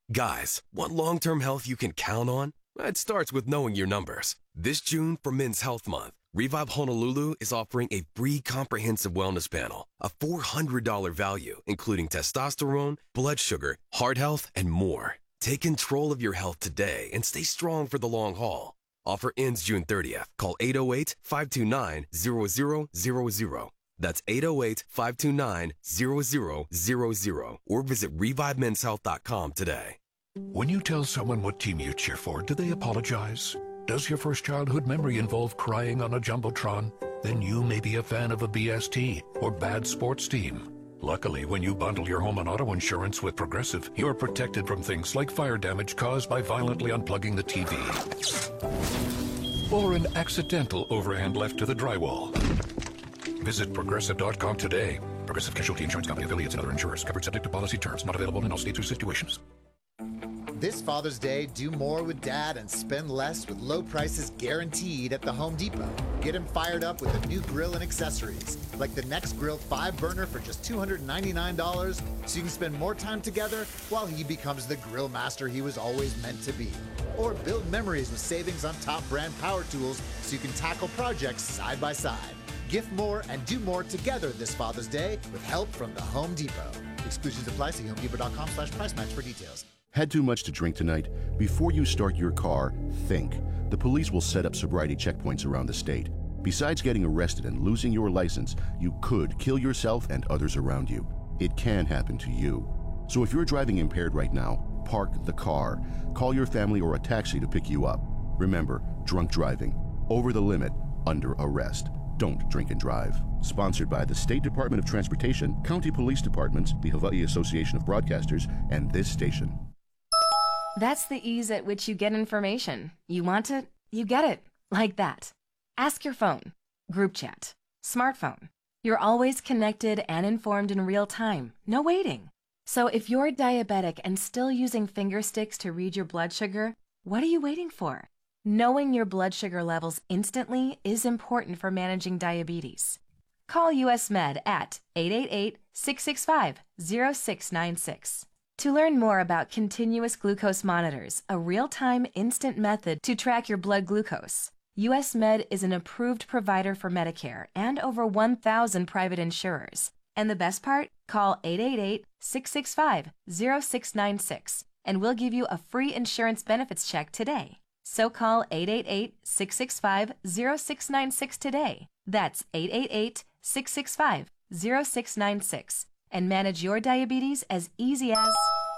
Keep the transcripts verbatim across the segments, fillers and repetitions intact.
Guys, want long-term health you can count on? It starts with knowing your numbers. This June, for Men's Health Month, Revive Honolulu is offering a free comprehensive wellness panel, a four hundred dollars value, including testosterone, blood sugar, heart health, and more. Take control of your health today and stay strong for the long haul. Offer ends June thirtieth. Call eight oh eight, five two nine, zero zero zero zero. That's eight oh eight, five two nine, zero zero zero zero. Or visit revive men's health dot com today. When you tell someone what team you cheer for, do they apologize? Does your first childhood memory involve crying on a Jumbotron? Then you may be a fan of a B S T or bad sports team. Luckily, when you bundle your home and auto insurance with Progressive, you're protected from things like fire damage caused by violently unplugging the T V. Or an accidental overhand left to the drywall. Visit Progressive dot com today. Progressive Casualty Insurance Company, affiliates, and other insurers. Covered subject to policy terms. Not available in all states or situations. This Father's Day, do more with Dad and spend less with low prices guaranteed at the Home Depot. Get him fired up with a new grill and accessories, like the Nextgrill five burner for just two hundred ninety-nine dollars, so you can spend more time together while he becomes the grill master he was always meant to be. Or build memories with savings on top brand power tools so you can tackle projects side by side. Gift more and do more together this Father's Day with help from the Home Depot. Exclusions apply. See home depot dot com slash price match for details. Had too much to drink tonight? Before you start your car, think. The police will set up sobriety checkpoints around the state. Besides getting arrested and losing your license, you could kill yourself and others around you. It can happen to you. So if you're driving impaired right now, park the car. Call your family or a taxi to pick you up. Remember, drunk driving, over the limit, under arrest. Don't drink and drive. Sponsored by the State Department of Transportation, County Police Departments, the Hawaii Association of Broadcasters, and this station. That's the ease at which you get information. You want it, you get it. Like that. Ask your phone. Group chat. Smartphone. You're always connected and informed in real time. No waiting. So if you're diabetic and still using finger sticks to read your blood sugar, what are you waiting for? Knowing your blood sugar levels instantly is important for managing diabetes. Call U S Med at eight eight eight, six six five, zero six nine six. To learn more about continuous glucose monitors, a real-time instant method to track your blood glucose, U S Med is an approved provider for Medicare and over one thousand private insurers. And the best part? Call eight eight eight, six six five, zero six nine six and we'll give you a free insurance benefits check today. So call eight eight eight, six six five, zero six nine six today. That's eight eight eight, six six five, zero six nine six. And manage your diabetes as easy as...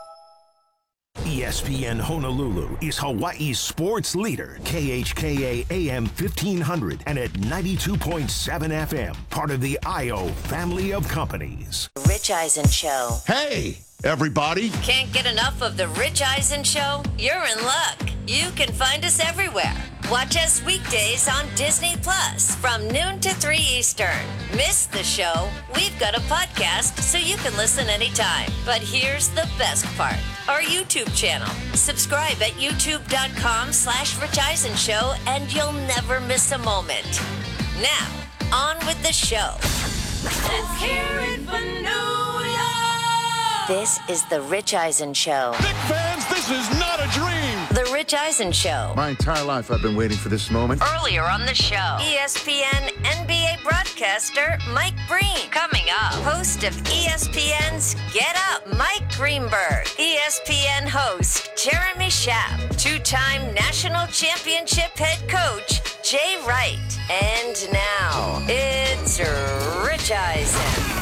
E S P N Honolulu is Hawaii's sports leader. K H K A A M fifteen hundred and at ninety-two point seven F M. Part of the I O family of companies. Rich Eisen Show. Hey, everybody. Can't get enough of the Rich Eisen Show? You're in luck. You can find us everywhere. Watch us weekdays on Disney Plus from noon to three Eastern. Miss the show? We've got a podcast so you can listen anytime. But here's the best part. Our YouTube channel. Subscribe at youtube.com slash Rich Eisen Show and you'll never miss a moment. Now, on with the show. Let's hear it for New York! This is the Rich Eisen Show. Big fans, this is not a dream. The Rich Eisen Show. My entire life I've been waiting for this moment. Earlier on the show, E S P N N B A broadcaster Mike Breen. Coming up, host of E S P N's Get Up, Mike Greenberg. E S P N host Jeremy Schaap. Two-time national championship head coach Jay Wright. And now, it's Rich Eisen.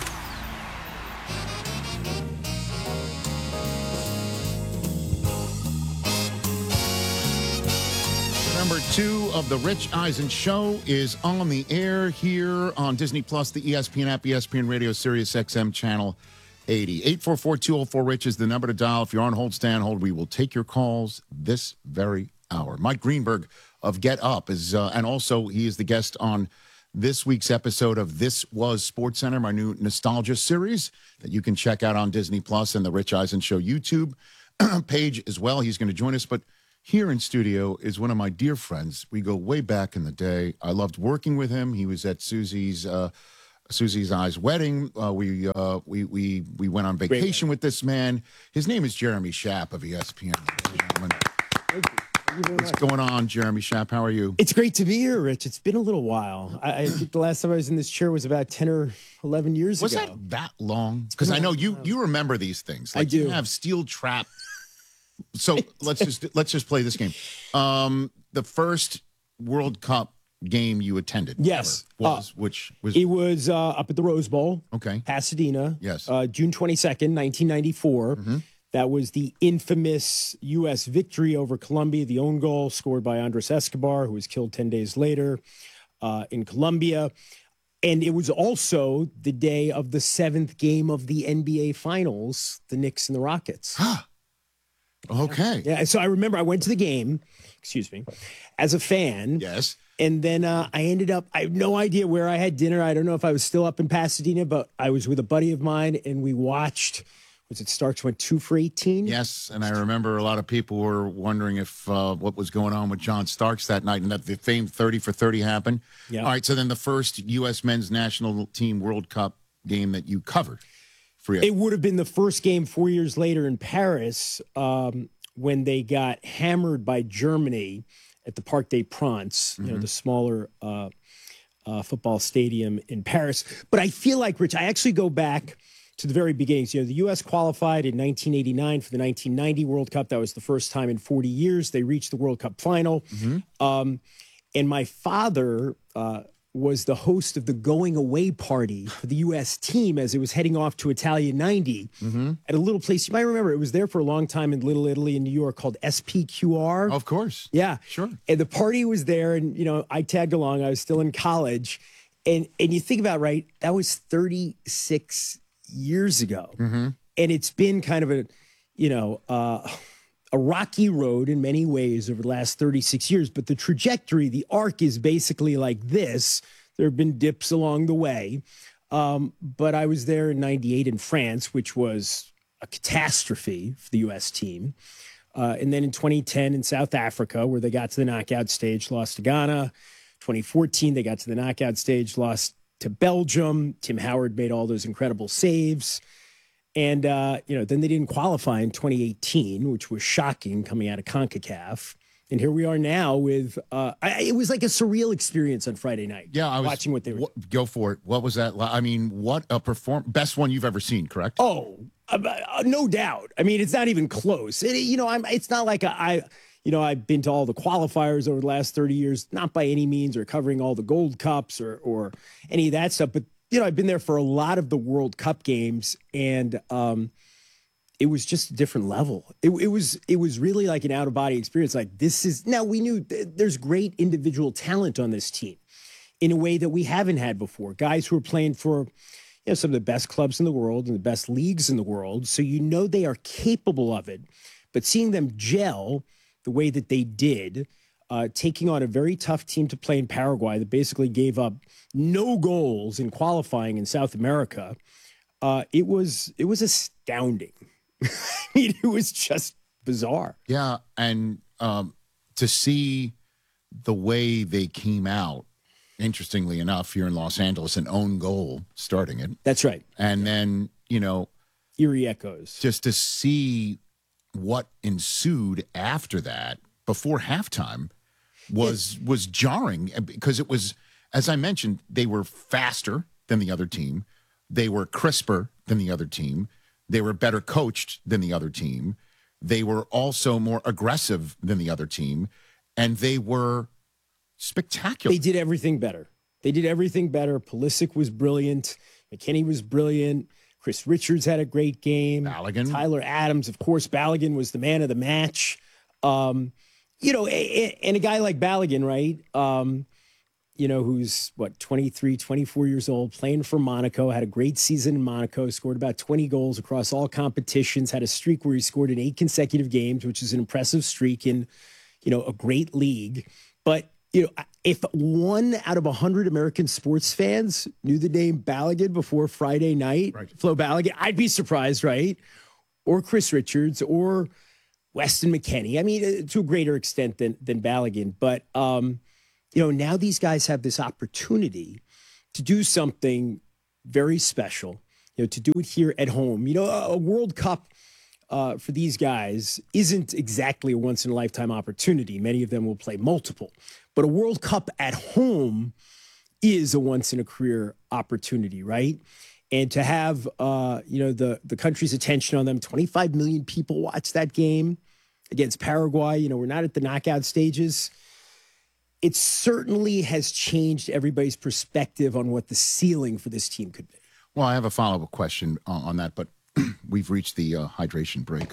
Number two of the Rich Eisen Show is on the air here on Disney Plus, the E S P N app, E S P N Radio, Sirius X M Channel eighty. eight four four, two oh four, RICH is the number to dial. If you're on hold, stand hold. We will take your calls this very hour. Mike Greenberg of Get Up is, uh, and also he is the guest on this week's episode of This Was Sports Center, my new nostalgia series that you can check out on Disney Plus and the Rich Eisen Show YouTube page as well. He's going to join us, but here in studio is one of my dear friends. We go way back in the day. I loved working with him. He was at Susie's uh, Susie Zai's wedding. Uh, we uh, we we we went on vacation with this man. His name is Jeremy Schaap of E S P N. What's going on, Jeremy Schaap? How are you? It's great to be here, Rich. It's been a little while. I, I think the last time I was in this chair was about ten or eleven years was ago. Was that that long? Because I know you you remember these things. Like I do. You have steel trap. So let's just let's just play this game. Um, the first World Cup game you attended, yes, was uh, which was it was uh, up at the Rose Bowl, okay, Pasadena, yes, uh, June twenty-second, nineteen ninety-four. Mm-hmm. That was the infamous U S victory over Colombia, the own goal scored by Andres Escobar, who was killed ten days later uh, in Colombia. And it was also the day of the seventh game of the N B A Finals, the Knicks and the Rockets. Okay. Yeah, so I remember I went to the game, excuse me, as a fan. Yes. And then uh, I ended up, I have no idea where I had dinner. I don't know if I was still up in Pasadena, but I was with a buddy of mine, and we watched, was it Starks went two for eighteen? Yes, and I remember a lot of people were wondering if uh, what was going on with John Starks that night, and that the famed thirty for thirty happened. Yeah. All right, so then the first U S men's national team World Cup game that you covered. For it would have been the first game four years later in Paris um, when they got hammered by Germany at the Parc des Princes, mm-hmm. you know, the smaller uh, uh, football stadium in Paris. But I feel like, Rich, I actually go back to the very beginnings. You know, the U S qualified in nineteen eighty-nine for the nineteen ninety World Cup. That was the first time in forty years they reached the World Cup final. Mm-hmm. Um, and my father uh, was the host of the going away party for the U S team as it was heading off to Italia ninety mm-hmm. at a little place. You might remember it was there for a long time in Little Italy in New York called S P Q R. Of course. Yeah. Sure. And the party was there, and, you know, I tagged along. I was still in college. And, and you think about, right, that was thirty-six years ago. Mm-hmm. And it's been kind of a, you know, uh, a rocky road in many ways over the last thirty-six years, but the trajectory, the arc is basically like this. There have been dips along the way. Um, but I was there in ninety-eight in France, which was a catastrophe for the U S team. Uh, and then in twenty ten in South Africa, where they got to the knockout stage, lost to Ghana. twenty fourteen, they got to the knockout stage, lost to Belgium. Tim Howard made all those incredible saves. And, uh, you know, then they didn't qualify in twenty eighteen, which was shocking coming out of CONCACAF. And here we are now with, uh, I, it was like a surreal experience on Friday night. Yeah, I was watching what they were. What, go for it. What was that? I mean, what a perform best one you've ever seen, correct? Oh, uh, uh, no doubt. I mean, it's not even close. It, you know, I'm, it's not like a, I, you know, I've been to all the qualifiers over the last thirty years, not by any means, or covering all the Gold Cups or, or any of that stuff. But, you know, I've been there for a lot of the World Cup games, and um, it was just a different level. It, it was it was really like an out-of-body experience. Like, this is, now we knew th- there's great individual talent on this team in a way that we haven't had before. Guys who are playing for, you know, some of the best clubs in the world and the best leagues in the world. So you know they are capable of it. But seeing them gel the way that they did, uh, taking on a very tough team to play in Paraguay that basically gave up no goals in qualifying in South America, uh, it was it was astounding. I mean, it was just bizarre. Yeah, and um, to see the way they came out, interestingly enough, here in Los Angeles, an own goal starting it. That's right. And then, you know, eerie echoes. Just to see what ensued after that, before halftime, was yeah. was jarring because it was, as I mentioned, they were faster than the other team. They were crisper than the other team. They were better coached than the other team. They were also more aggressive than the other team. And they were spectacular. They did everything better. They did everything better. Pulisic was brilliant. McKennie was brilliant. Chris Richards had a great game. Balogun. Tyler Adams, of course. Balogun was the man of the match. Um, you know, and a guy like Balogun, right? Um, you know, who's, what, twenty-three, twenty-four years old, playing for Monaco, had a great season in Monaco, scored about twenty goals across all competitions, had a streak where he scored in eight consecutive games, which is an impressive streak in, you know, a great league. But, you know, if one out of one hundred American sports fans knew the name Balogun before Friday night, right. Flo Balogun, I'd be surprised, right? Or Chris Richards or Weston McKennie. I mean, to a greater extent than, than Balogun. But, um, you know, now these guys have this opportunity to do something very special. You know, to do it here at home. You know, a World Cup uh, for these guys isn't exactly a once in a lifetime opportunity. Many of them will play multiple, but a World Cup at home is a once in a career opportunity, right? And to have, uh, you know, the, the country's attention on them, twenty-five million people watch that game against Paraguay. You know, we're not at the knockout stages. It certainly has changed everybody's perspective on what the ceiling for this team could be. Well, I have a follow-up question uh, on that, but we've reached the uh, hydration break.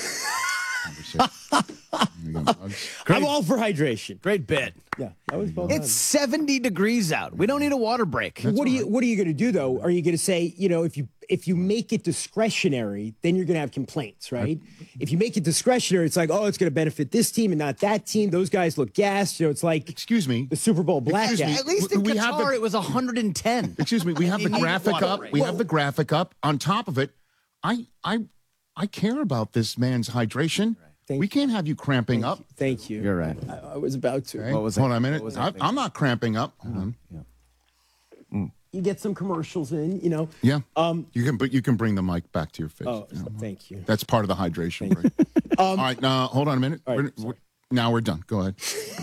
I'm all for hydration. Great bit. Yeah, that was well It's done. seventy degrees out. We don't need a water break. What are you What are you going to do though? Are you going to say, you know, if you if you make it discretionary, then you're going to have complaints, right? If you make it discretionary, it's like, oh, it's going to benefit this team and not that team. Those guys look gassed. You know, it's like, excuse me, the Super Bowl blackout. Excuse me. At least in We Qatar, have the- it was one hundred ten. Excuse me, we have the You need graphic water up. break. We have the graphic up. On top of it, I I I care about this man's hydration. We can't have you cramping up. Thank you. You're right. I, I was about to. Okay. What was Hold it? on a minute. What was it? I, I'm not cramping up. Hold on. You get some commercials in, you know. Yeah. Um, you can, but you can bring the mic back to your face. Oh, You know. thank you. That's part of the hydration break. All right, now hold on a minute. All right, We're- we're- now we're done. Go ahead.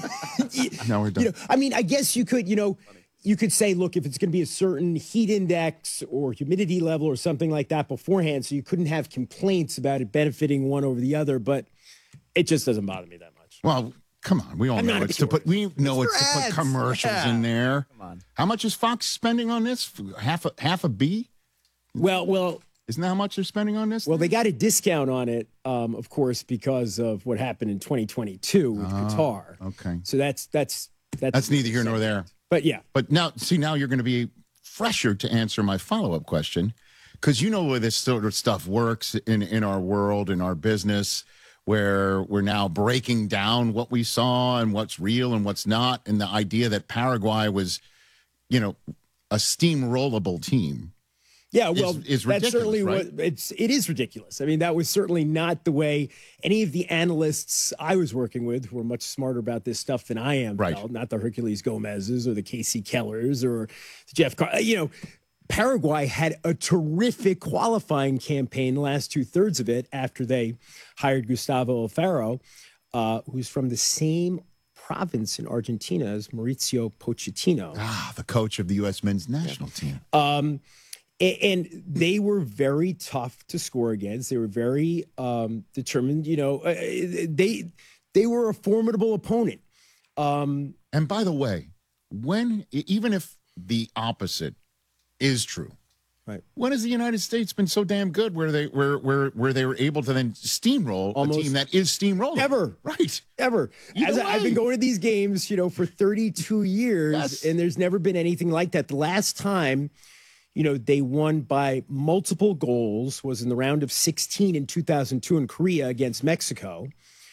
now we're done. You know, I mean, I guess you could, you know, you could say, look, if it's going to be a certain heat index or humidity level or something like that beforehand, so you couldn't have complaints about it benefiting one over the other, but it just doesn't bother me that much. Well, come on. We all I'm know not a it's to put. We know it's, for to put ads. commercials Yeah. in there. Come on. How much is Fox spending on this? Half a half a B? Well, well, Isn't that how much they're spending on this? well, they got a discount on it, um, of course, because of what happened in twenty twenty-two with Qatar. Okay. So that's that's that's That's neither here nor there. But yeah, But now, see, now you're going to be fresher to answer my follow-up question, because you know where this sort of stuff works in, in our world, in our business, where we're now breaking down what we saw and what's real and what's not, and the idea that Paraguay was, you know, a steamrollable team. yeah. Well, is- is that's certainly ridiculous, what it's. It is ridiculous. I mean, that was certainly not the way any of the analysts I was working with, who were much smarter about this stuff than I am, Right. felt. Not the Hercules Gomez's or the Casey Kellers or Jeff Car. You know, Paraguay had a terrific qualifying campaign, the last two thirds of it, after they hired Gustavo Alfaro, uh, who's from the same province in Argentina as Mauricio Pochettino. Ah, the coach of the U S men's national team. Um, a- and they were very tough to score against. They were very um, determined. You know, uh, they they were a formidable opponent. Um, And by the way, when even if the opposite is true, right? When has the United States been so damn good where they where where where they were able to then steamroll Almost a team that is steamrolling? Ever. Right. Ever. Either As I, I've been way. going to these games, you know, for thirty-two years, Yes. and there's never been anything like that. The last time, you know, they won by multiple goals was in the round of sixteen in two thousand two in Korea against Mexico.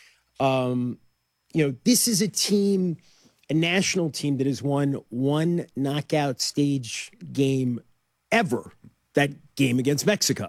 Um, you know, this is a team, a national team that has won one knockout stage game ever. That game against Mexico.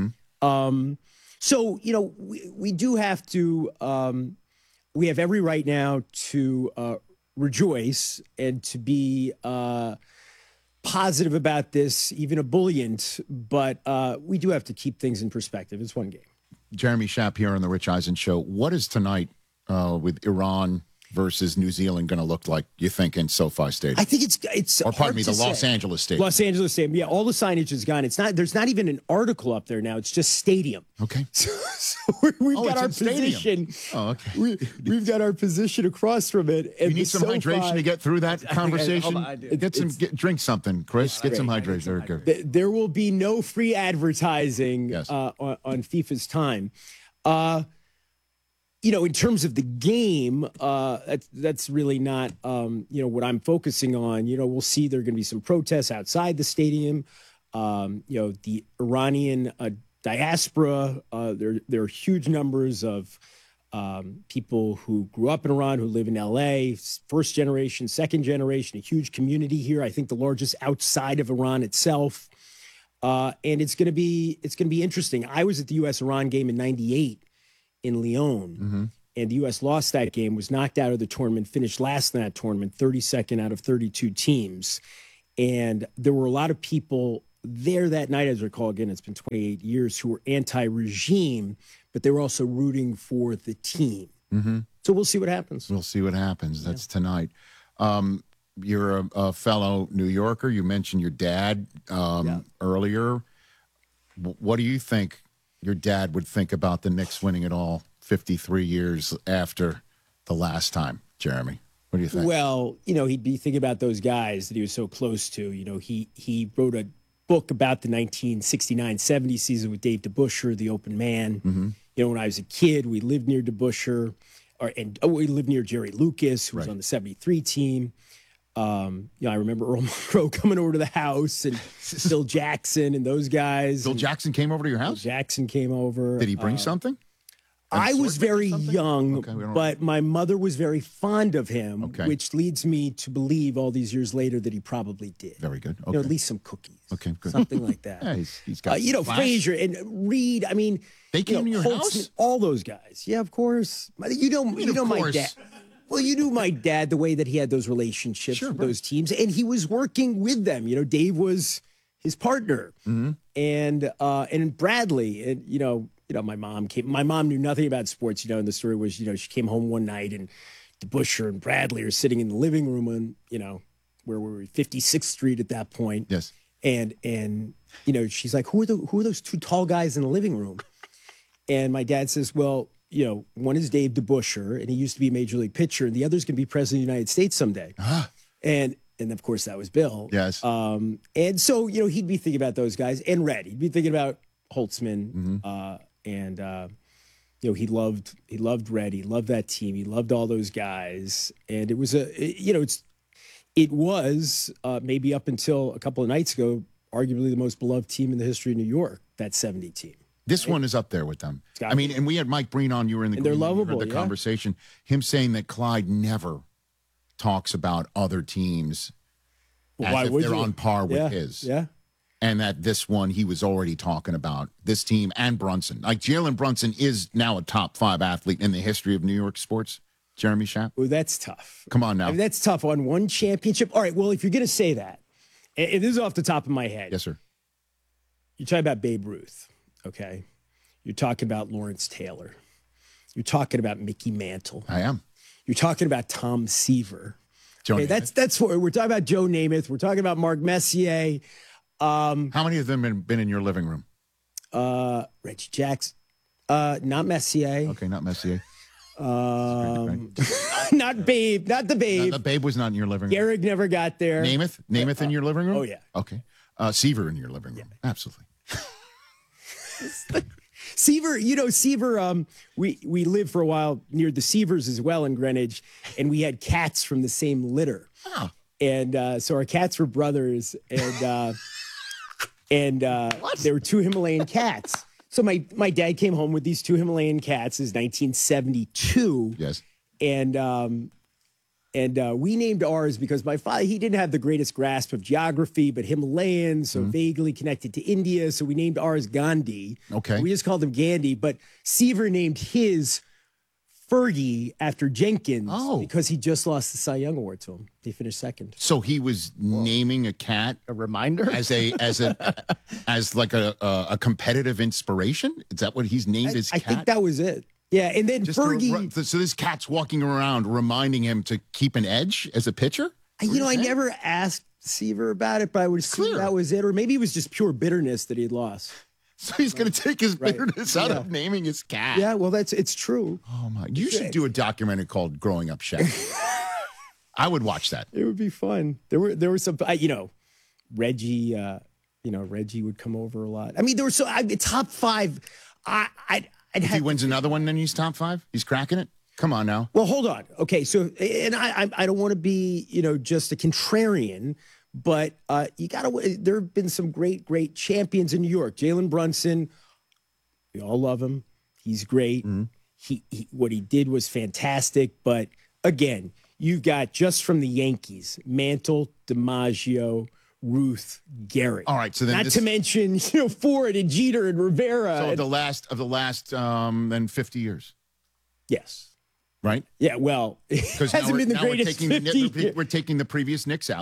Um, so, you know, we, we do have to, um, we have every right now to uh, rejoice and to be uh, positive about this, even ebullient, but uh, we do have to keep things in perspective. It's one game. Jeremy Schaap here on the Rich Eisen Show. What is tonight uh, with Iran versus New Zealand going to look like, you think, in SoFi Stadium? I think it's it's Or pardon hard me, to the Los say. Angeles Stadium. Los Angeles Stadium. Yeah, all the signage is gone. It's not. There's not even an article up there now. It's just stadium. Okay. So, so we- we've Oh, got it's our in stadium. position. Oh, okay. We, we've got our position across from it. And You need the some SoFi hydration to get through that conversation. Hold on, I do. Get some, It's- get, drink something, Chris. Get some great. hydration. Very good. Th- There will be no free advertising Yes. uh, on, on FIFA's time. Uh, you know, in terms of the game, uh, that's, that's really not, um, you know, what I'm focusing on. You know, we'll see there are going to be some protests outside the stadium. Um, you know, the Iranian uh, diaspora, uh, there, there are huge numbers of um, people who grew up in Iran, who live in L A, first generation, second generation, a huge community here. I think the largest outside of Iran itself. Uh, and it's going to be it's going to be interesting. I was at the U S Iran game in ninety-eight in Lyon, Mm-hmm. and the U S lost that game, was knocked out of the tournament, finished last in that tournament, thirty-second out of thirty-two teams. And there were a lot of people there that night, as I recall, again, it's been twenty-eight years, who were anti-regime, but they were also rooting for the team. Mm-hmm. So we'll see what happens. We'll see what happens. That's yeah. tonight. Um, you're a, a fellow New Yorker. You mentioned your dad um, yeah. earlier. W- what do you think your dad would think about the Knicks winning it all fifty-three years after the last time, Jeremy? What do you think? Well, you know, he'd be thinking about those guys that he was so close to. You know, he he wrote a book about the nineteen sixty-nine seventy season with Dave DeBusschere, the open man. Mm-hmm. You know, when I was a kid, we lived near DeBusschere, or, and oh, we lived near Jerry Lucas, who was right. on the seventy-three team. Um, you know, I remember Earl Monroe coming over to the house, and Phil Jackson and those guys. Phil Jackson came over to your house? Phil Jackson came over. Did he bring uh, something? I was very young, okay, but my mother was very fond of him, okay. which leads me to believe all these years later that he probably did. Very good. Okay. You know, at least some cookies. Okay, good. Something like that. yeah, he's, he's got uh, you know, flash. Frazier and Reed. I mean, they came you know, to your Holtzman, house? all those guys. Yeah, of course. You know, you know my dad. Well, you knew my dad, the way that he had those relationships sure, with right. those teams, and he was working with them. You know, Dave was his partner, mm-hmm. and uh, and Bradley, and you know. You know, my mom came. My mom knew nothing about sports. You know, and the story was, you know, she came home one night and DeBusschere and Bradley are sitting in the living room, on, you know, where were we, fifty-sixth Street at that point. Yes. And and you know, she's like, who are the who are those two tall guys in the living room? And my dad says, well, you know, one is Dave DeBusschere, and he used to be a major league pitcher, and the other's going to be president of the United States someday. Ah. And and of course that was Bill. Yes. Um. And so you know, he'd be thinking about those guys, and Red. He'd be thinking about Holtzman. Mm-hmm. Uh. And, uh, you know, he loved, he loved Red. He loved that team. He loved all those guys. And it was a, it, you know, it's, it was uh, maybe up until a couple of nights ago, arguably the most beloved team in the history of New York, that seventy team. This right? one is up there with them. I mean, and we had Mike Breen on, you were in the, and they're lovable, the yeah. conversation, him saying that Clyde never talks about other teams well, as why if would they're you? on par with yeah. his. Yeah. And that this one, he was already talking about this team and Brunson. Like Jalen Brunson is now a top five athlete in the history of New York sports. Jeremy Schaap. Well, that's tough. Come on now. I mean, that's tough on one championship. All right. Well, if you're going to say that, and this is off the top of my head. Yes, sir. You're talking about Babe Ruth. Okay. You're talking about Lawrence Taylor. You're talking about Mickey Mantle. I am. You're talking about Tom Seaver. Joe okay, that's that's what we're talking about. Joe Namath. We're talking about Mark Messier. Um, How many of them have been in your living room? Uh, Reggie Jackson. Uh, not Messier. Okay, not Messier. Um, not Babe. Not the Babe. No, the Babe was not in your living room. Garrick never got there. Namath? Namath uh, in your living room? Oh, yeah. Okay. Uh, Seaver in your living room. Yeah. Absolutely. Seaver, you know, Seaver, um, we, we lived for a while near the Seavers as well in Greenwich, and we had cats from the same litter. Oh. And uh, so our cats were brothers, and uh, and uh, there were two Himalayan cats. So my, my dad came home with these two Himalayan cats. It's nineteen seventy-two. Yes. And um, and uh, we named ours because my father, he didn't have the greatest grasp of geography, but Himalayan, so mm-hmm. vaguely connected to India. So we named ours Gandhi. Okay. We just called him Gandhi. But Seaver named his Fergie after Jenkins oh. because he just lost the Cy Young Award to him. He finished second. So he was Whoa. naming a cat a reminder as a as a as like a a, a competitive inspiration. Is that what he's named I, his I cat? I think that was it. Yeah, and then Just Fergie. To, so this cat's walking around reminding him to keep an edge as a pitcher. You know, I never asked Seaver about it, but I would assume that was it, or maybe it was just pure bitterness that he had lost. So he's going to take his Right. bitterness out Yeah. of naming his cat. Yeah, well, that's it's true. Oh my! You should do a documentary called "Growing Up Shaq." I would watch that. It would be fun. There were there were some, I, you know, Reggie. Uh, you know, Reggie would come over a lot. I mean, there were so I, top five. I I'd, I'd if have, he wins another one, then he's top five. He's cracking it. Come on now. Well, hold on. Okay, so and I I, I don't want to be you know just a contrarian. But uh, you got to. There have been some great, great champions in New York. Jalen Brunson, we all love him. He's great. Mm-hmm. He, he what he did was fantastic. But again, you've got just from the Yankees: Mantle, DiMaggio, Ruth, Gehrig. All right, so then not this, to mention you know Ford and Jeter and Rivera. So and, the last of the last um, then fifty years. Yes. Right. Yeah. Well, it hasn't been the greatest we're taking, fifty the, we're taking the previous Knicks out.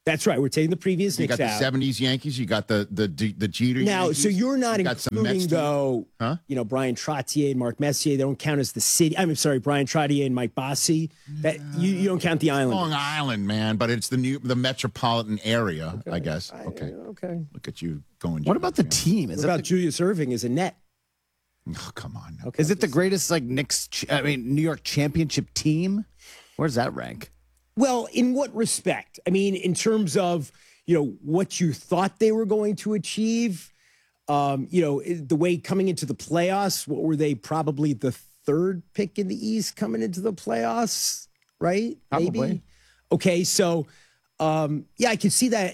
That's right. We're taking the previous You Knicks got the out. seventies Yankees. You got the the the Jeter. Now, Yankees, so you're not you got some including, Mets though, huh? you know, Brian Trottier and Mark Messier. They don't count as the city. I'm sorry, Brian Trottier and Mike Bossy. That you, you don't count the island. Long Island, man, but it's the new the metropolitan area, Okay. I guess. I- Okay. okay. Look at you going. What about the team? What Is about that Julius Irving as a net? Oh, come on. Now. Okay. Is it the greatest like Knicks? ch- I mean, New York championship team? Where does that rank? Well, in what respect? I mean, in terms of, you know, what you thought they were going to achieve, um, you know, the way coming into the playoffs, what were they probably the third pick in the East coming into the playoffs, right? Probably. Maybe. Okay, so um, yeah, I can see that.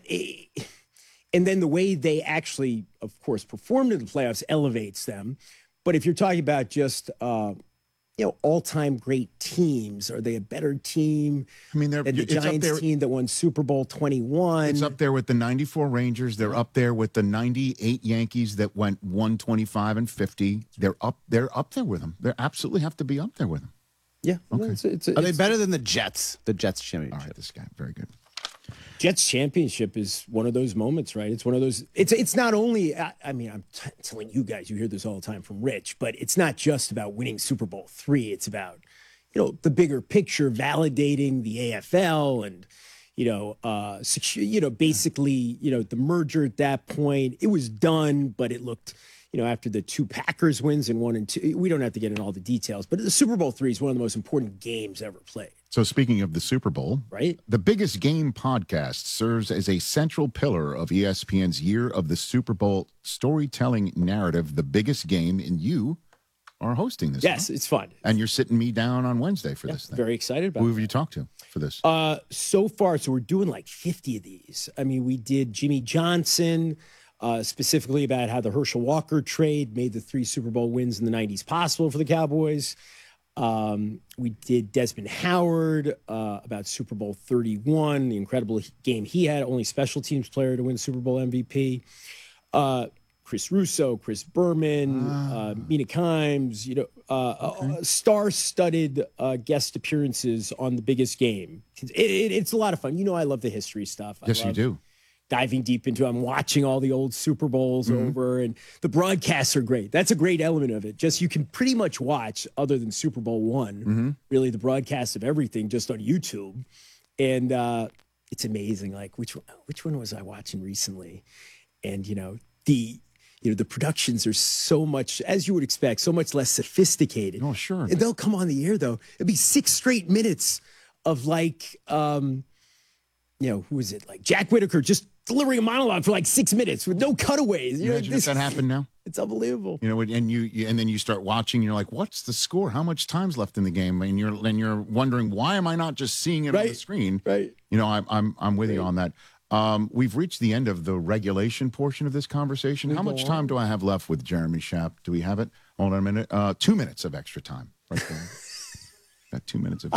And then the way they actually, of course, performed in the playoffs elevates them. But if you're talking about just, uh, you know, all-time great teams, are they a better team I mean, they're than the it's up Giants there. team that won Super Bowl twenty-one? It's up there with the ninety-four Rangers. They're up there with the ninety-eight Yankees that went one twenty-five and fifty. They're up. They're up there with them. They absolutely have to be up there with them. Yeah. Okay. It's, it's, Are they it's- better than the Jets? The Jets championship. All right, this guy, very good. Jets championship is one of those moments, right? It's one of those. It's it's not only. I, I mean, I'm t- telling you guys, you hear this all the time from Rich, but it's not just about winning Super Bowl three. It's about, you know, the bigger picture, validating the A F L and, you know, uh, secu- you know, basically, you know, the merger at that point. It was done, but it looked, you know, after the two Packers wins and one and two. We don't have to get into all the details, but the Super Bowl three is one of the most important games ever played. So speaking of the Super Bowl, right? The Biggest Game podcast serves as a central pillar of E S P N's Year of the Super Bowl storytelling narrative, The Biggest Game, and you are hosting this. Yes, one. it's fun. And you're sitting me down on Wednesday for Yeah, this thing. very excited about Who it. have you talked to for this? Uh, so far, so we're doing like fifty of these. I mean, we did Jimmy Johnson, uh, specifically about how the Herschel Walker trade made the three Super Bowl wins in the nineties possible for the Cowboys. Um, we did Desmond Howard uh, about Super Bowl thirty-one, the incredible game he had, only special teams player to win Super Bowl M V P. Uh, Chris Russo, Chris Berman, Ah. uh, Mina Kimes, you know, uh, okay. uh, star-studded uh, guest appearances on The Biggest Game. It, it, it's a lot of fun. You know, I love the history stuff. I Yes, you love do. Diving deep into, I'm watching all the old Super Bowls Mhm. over, and the broadcasts are great. That's a great element of it. Just you can pretty much watch, other than Super Bowl one, Mhm. really the broadcast of everything just on YouTube, and uh, it's amazing. Like which one, which one was I watching recently? And you know the you know the productions are so much, as you would expect, so much less sophisticated. Oh, sure. And they'll come on the air though. It'd be six straight minutes of like. Um, you know, who is it? Like Jack Whitaker just delivering a monologue for like six minutes with no cutaways. You know, Imagine if this- that happened now. It's unbelievable. You know, and you, you and then you start watching. You're like, "What's the score? How much time's left in the game?" And you're and you're wondering, "Why am I not just seeing it on the Right. screen?" Right. You know, I'm I'm I'm with you on that. Um, we've reached the end of the regulation portion of this conversation. We How go much on. time do I have left with Jeremy Schaap? Do we have it? Hold on a minute. Uh, two minutes of extra time. Right there. Got two minutes of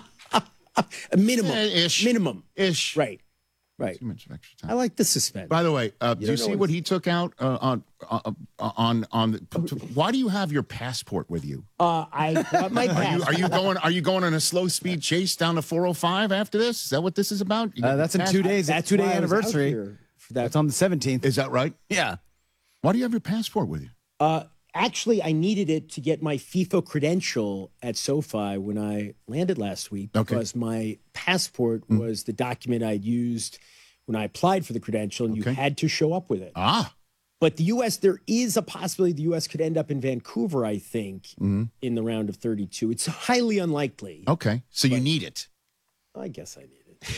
A minimum. Eh, ish. Minimum. ish. Right. Right. Two minutes of extra time. I like the suspense. By the way, uh, You do you don't know see what what he took out uh, on uh, on on? The, why do you have your passport with you? Uh, I got my Are you pass. are you going are you going on a slow speed chase down to four oh five after this? Is that what this is about? You Uh, got that's your in pass- two days. That's two day why I was out anniversary. here for that. That's on the seventeenth. Is that right? Yeah. Why do you have your passport with you? Uh, actually, I needed it to get my FIFA credential at SoFi when I landed last week Okay. because my passport was the document I'd used when I applied for the credential, and Okay. you had to show up with it. Ah, But the U S, there is a possibility the U S could end up in Vancouver, I think, in the round of thirty-two. It's highly unlikely. okay. So you need it. I guess I need it.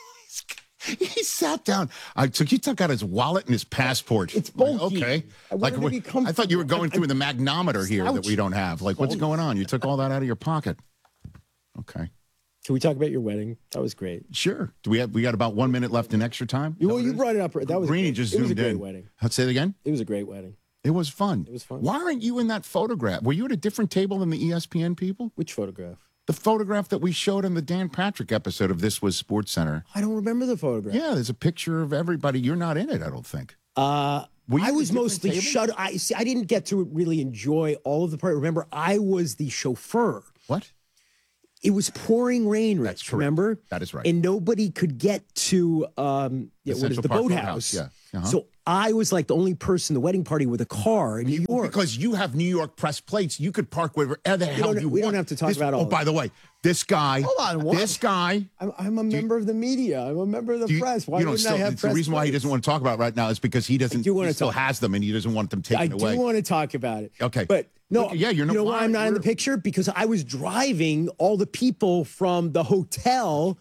He sat down. I took. He took out his wallet and his passport. It's Like, bulky. okay. I Like wanted to be I thought you were comfortable. going through the magnometer here that we don't have. Like, what's going on? You took all that out of your pocket. Okay. Can we talk about your wedding? That was great. Sure. Do we have? We got about one minute left in extra time. Well, you brought it up. That was a Greeny great- just it was a zoomed great in. wedding. I'll say it again. It was a great wedding. It was fun. It was fun. Why aren't you in that photograph? Were you at a different table than the E S P N people? Which photograph? The photograph that we showed in the Dan Patrick episode of This Was Sports Center. I don't remember the photograph. Yeah, there's a picture of everybody. You're not in it, I don't think. Uh, Were you I at a was different mostly table? shut. I see. I didn't get to really enjoy all of the part. Remember, I was the chauffeur. What? it was pouring rain, Rich. That's Remember? That is right. And nobody could get to um, yeah, what is Central the Park boathouse? Boathouse, yeah. Uh-huh. So I was like the only person in the wedding party with a car in New York. Because you have New York press plates, you could park wherever the hell don't- you we want. don't have to talk This- about all Oh, of by the way, this guy. Hold on, what? This guy. I'm, I'm a member of the media. I'm a member of the Do you- press. Why you don't wouldn't still, I have it's the press reason why he plates? doesn't want to talk about it right now is because he doesn't. I do want he to still talk. has them and he doesn't want them taken I away. do want to talk about it. Okay. But no, Okay, yeah, you're you not- know why I'm not in the you're- picture? Because I was driving all the people from the hotel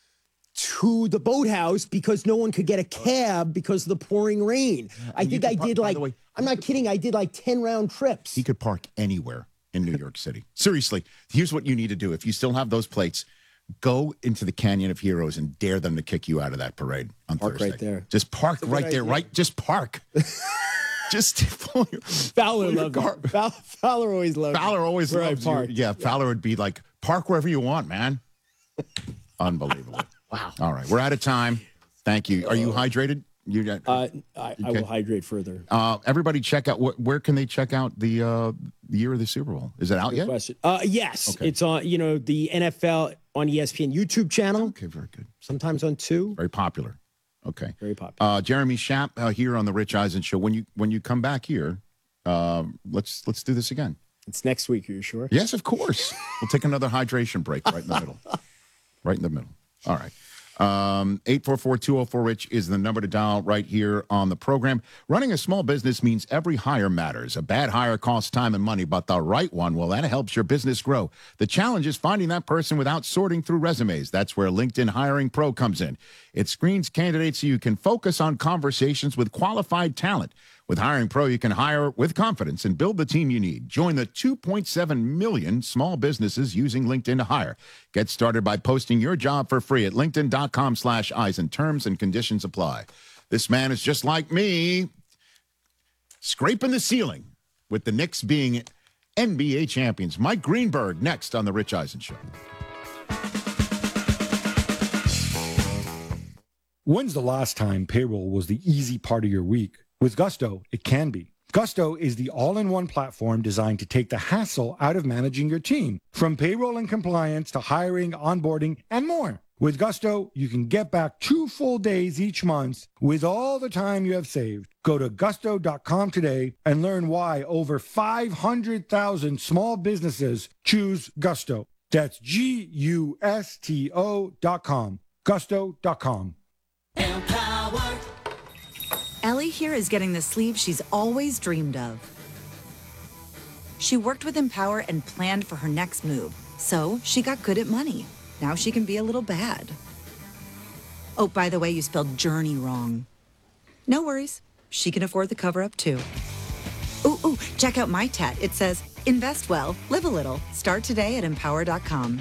to the boathouse because no one could get a cab because of the pouring rain. I you think could I par- did by like, the way- I'm not kidding, I did like ten round trips. He could park anywhere in New York City. Seriously, here's what you need to do. If you still have those plates, go into the Canyon of Heroes and dare them to kick you out of that parade on Park Thursday. right there. Just park That's a right good there, idea. right? Just park. Just Fowler loved it. Fow- Fowler always loved Fowler always where I loves you. parked. Yeah, Fowler would be like, park wherever you want, man. Unbelievable. Wow. All right, we're out of time. Thank you. Are you hydrated? You got. Uh, I, I Okay. will hydrate further. Uh, everybody, check out. Wh- where can they check out the uh, the year of the Super Bowl? Is it out Good yet? question. Uh, yes, Okay. it's on. You know, the N F L on E S P N YouTube channel. Okay, very good. Sometimes on two. Very popular. Okay. Very popular. Uh, Jeremy Schaap uh, here on the Rich Eisen Show. When you when you come back here, um, let's let's do this again. It's next week. Are you sure? Yes, of course. We'll take another hydration break right in the middle. Right in the middle. All right. Um, eight four four, two oh four, RICH is the number to dial right here on the program. Running a small business means every hire matters. A bad hire costs time and money, but the right one, well, that helps your business grow. The challenge is finding that person without sorting through resumes. That's where LinkedIn Hiring Pro comes in. It screens candidates so you can focus on conversations with qualified talent. With Hiring Pro, you can hire with confidence and build the team you need. Join the two point seven million small businesses using LinkedIn to hire. Get started by posting your job for free at linkedin.com slash Eisen. Terms and conditions apply. This man is just like me, scraping the ceiling with the Knicks being N B A champions. Mike Greenberg next on The Rich Eisen Show. When's the last time payroll was the easy part of your week? With Gusto, it can be. Gusto is the all-in-one platform designed to take the hassle out of managing your team, from payroll and compliance to hiring, onboarding, and more. With Gusto, you can get back two full days each month with all the time you have saved. Go to gusto dot com today and learn why over five hundred thousand small businesses choose Gusto. That's G U S T O dot com. gusto dot com. Empower. Ellie here is getting the sleeve she's always dreamed of. She worked with Empower and planned for her next move, so she got good at money. Now she can be a little bad. Oh, by the way, you spelled journey wrong. No worries. She can afford the cover-up, too. Ooh, ooh, check out my tat. It says, invest well, live a little. Start today at empower dot com.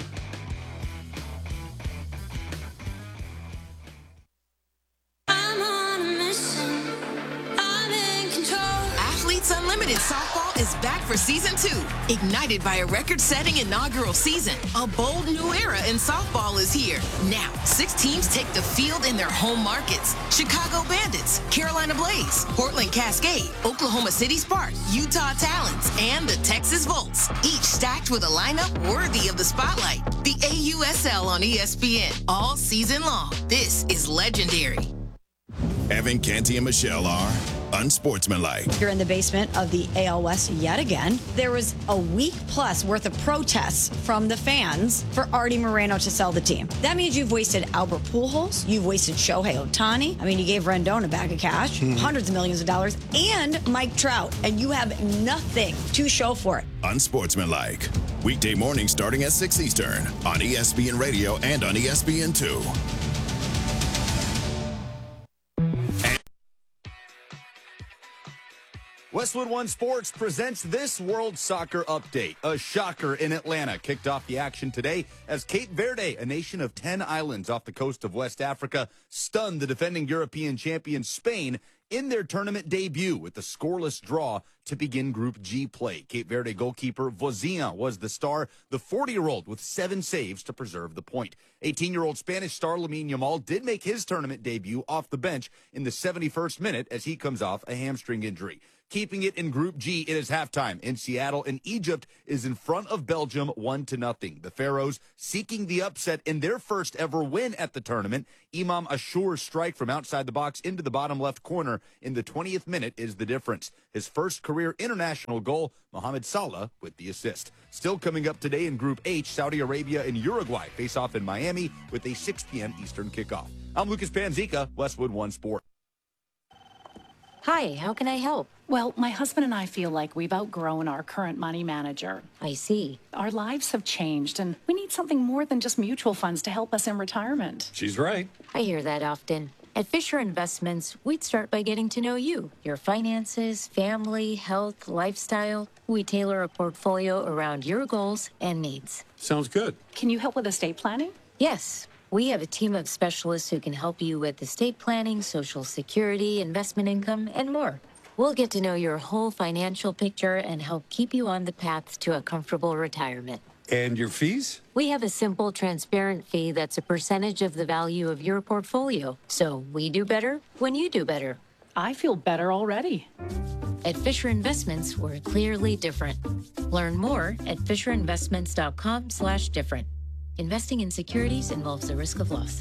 Athletes Unlimited Softball is back for season two. Ignited by a record-setting inaugural season, a bold new era in softball is here. Now, six teams take the field in their home markets. Chicago Bandits, Carolina Blaze, Portland Cascade, Oklahoma City Sparks, Utah Talons, and the Texas Volts, each stacked with a lineup worthy of the spotlight. The A U S L on E S P N all season long. This is legendary. Evan Canty and Michelle are unsportsmanlike. You're in the basement of the A L West yet again. There was a week plus worth of protests from the fans for Artie Moreno to sell the team. That means you've wasted Albert Pujols, you've wasted Shohei Ohtani. I mean, you gave Rendon a bag of cash, mm-hmm. hundreds of millions of dollars, and Mike Trout, and you have nothing to show for it. Unsportsmanlike. Weekday morning starting at six Eastern on E S P N Radio and on E S P N two. Westwood One Sports presents this World Soccer Update. A shocker in Atlanta kicked off the action today as Cape Verde, a nation of ten islands off the coast of West Africa, stunned the defending European champion Spain in their tournament debut with the scoreless draw to begin Group G play. Cape Verde goalkeeper Vozinha was the star, the forty-year-old with seven saves to preserve the point. eighteen-year-old Spanish star Lamine Yamal did make his tournament debut off the bench in the seventy-first minute as he comes off a hamstring injury. keeping it in Group G. It is halftime in Seattle, and Egypt is in front of Belgium one to nothing. The Pharaohs seeking the upset in their first ever win at the tournament. Imam Ashour's strike from outside the box into the bottom left corner in the twentieth minute is the difference. His first career international goal, Mohamed Salah with the assist. Still coming up today in Group H, Saudi Arabia and Uruguay face off in Miami with a six p.m. Eastern kickoff. I'm Lucas Panzica, Westwood One Sport. Hi, how can I help? Well, my husband and I feel like we've outgrown our current money manager. I see. Our lives have changed, and we need something more than just mutual funds to help us in retirement. She's right. I hear that often. At Fisher Investments, we'd start by getting to know you, your finances, family, health, lifestyle. We tailor a portfolio around your goals and needs. Sounds good. Can you help with estate planning? Yes. We have a team of specialists who can help you with estate planning, Social Security, investment income, and more. We'll get to know your whole financial picture and help keep you on the path to a comfortable retirement. And your fees? We have a simple, transparent fee that's a percentage of the value of your portfolio. So we do better when you do better. I feel better already. At Fisher Investments, we're clearly different. Learn more at fisherinvestments.com slash different. Investing in securities involves the risk of loss.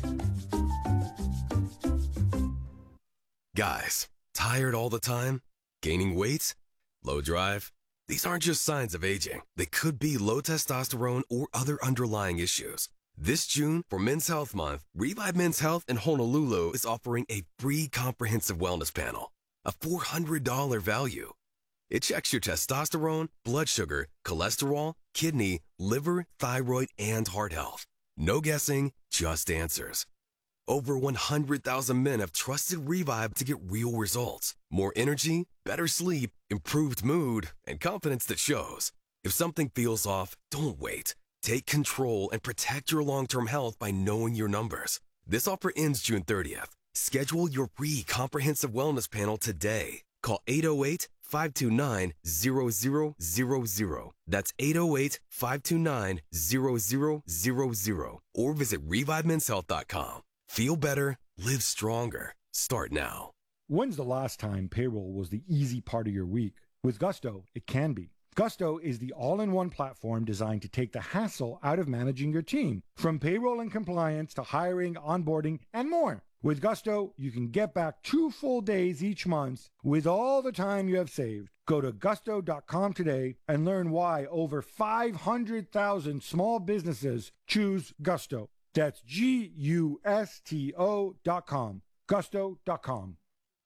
Guys, tired all the time? Gaining weight? Low drive? These aren't just signs of aging. They could be low testosterone or other underlying issues. This June, for Men's Health Month, Revive Men's Health in Honolulu is offering a free comprehensive wellness panel, a four hundred dollars value. It checks your testosterone, blood sugar, cholesterol, kidney, liver, thyroid, and heart health. No guessing, just answers. Over one hundred thousand men have trusted Revive to get real results. More energy, better sleep, improved mood, and confidence that shows. If something feels off, don't wait. Take control and protect your long-term health by knowing your numbers. This offer ends June thirtieth. Schedule your free comprehensive wellness panel today. Call eight oh eight, five two nine, zero zero zero zero. That's eight oh eight, five two nine, zero zero zero zero. Or visit revive men's health dot com. Feel better, live stronger. Start now. When's the last time payroll was the easy part of your week? With Gusto, it can be. Gusto is the all-in-one platform designed to take the hassle out of managing your team, from payroll and compliance to hiring, onboarding, and more. With Gusto, you can get back two full days each month with all the time you have saved. Go to gusto dot com today and learn why over five hundred thousand small businesses choose Gusto. That's G U S T O dot com. gusto dot com.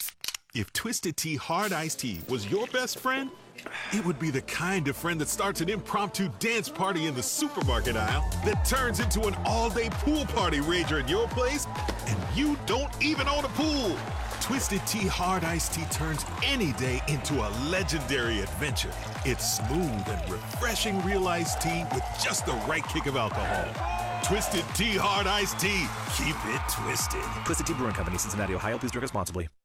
If Twisted Tea Hard Iced Tea was your best friend, it would be the kind of friend that starts an impromptu dance party in the supermarket aisle that turns into an all-day pool party rager at your place, and you don't even own a pool. Twisted Tea Hard Iced Tea turns any day into a legendary adventure. It's smooth and refreshing real iced tea with just the right kick of alcohol. Twisted Tea Hard Iced Tea. Keep it twisted. Twisted Tea Brewing Company, Cincinnati, Ohio. Please drink responsibly.